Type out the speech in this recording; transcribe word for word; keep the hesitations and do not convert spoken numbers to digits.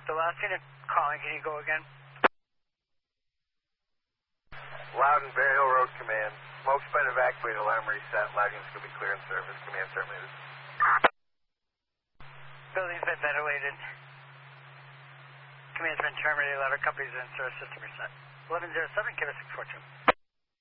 The last unit calling, can you go again? Loudon, Bear Hill Road Command. Smoke's been evacuated, alarm reset. Loudon's going to be clear in service. Command terminated. Building's been ventilated. Command's been terminated. Louder copies in service system reset. eleven oh seven, give us six four two.